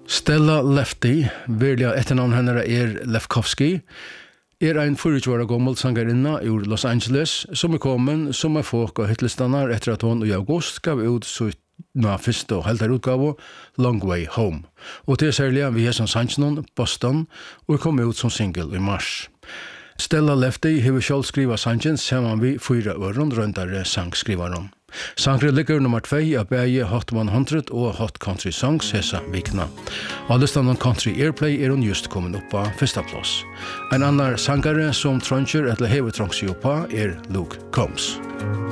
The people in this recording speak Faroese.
Stella Lefty, verliga etternavn henne Lefkowski, en 24 gammel sangerinna ur Los Angeles som kommen som folk og hitlistanar etter at hon i august gav ut sitt første og heldare utgave Long Way Home. Og til særlig vi som sangen Boston og kom ut som single i mars. Stella Lefty har selv skrivet sangen sammen vi 4 øren røntare sangskrivaren. Sangre ligger nummer 2 av begge Hot 100 og Hot Country Songs hesa vikna. Og listan om Country Airplay hun just kommet opp på første plass. En annan sangare som troncher eller hever trongs opp på Luke Combs.